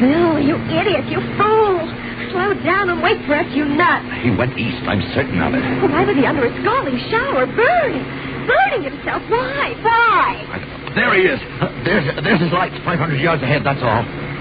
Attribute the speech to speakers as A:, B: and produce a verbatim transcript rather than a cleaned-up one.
A: Bill, you idiot, you fool. Slow down and wait for us, you nut.
B: He went east, I'm certain of it.
A: Well, why was he under a scalding shower, burning? Burning himself? Why? Why?
B: There he is. Uh, there's, there's his lights, five hundred yards ahead, that's all.